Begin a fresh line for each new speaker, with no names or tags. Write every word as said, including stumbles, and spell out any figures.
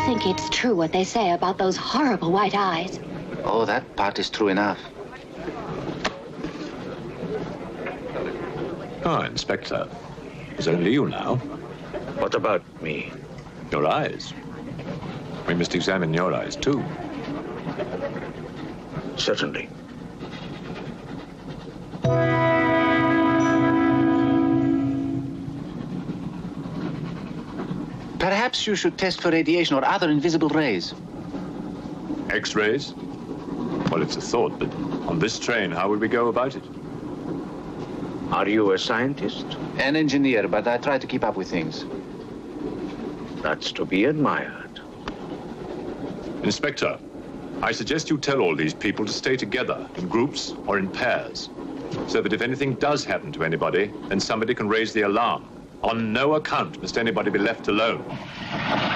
think it's true what they say about those horrible white eyes?
Oh, that part is true enough.
Ah, Inspector. It's only you now.
What about me?
Your eyes. We must examine your eyes, too.
Certainly.
Perhaps you should test for radiation or other invisible rays.
X-rays? Well, it's a thought, but on this train, how would we go about it?
Are you a scientist?
An engineer, but I try to keep up with things.
That's to be admired.
Inspector, I suggest you tell all these people to stay together, in groups or in pairs, so that if anything does happen to anybody, then somebody can raise the alarm. On no account must anybody be left alone.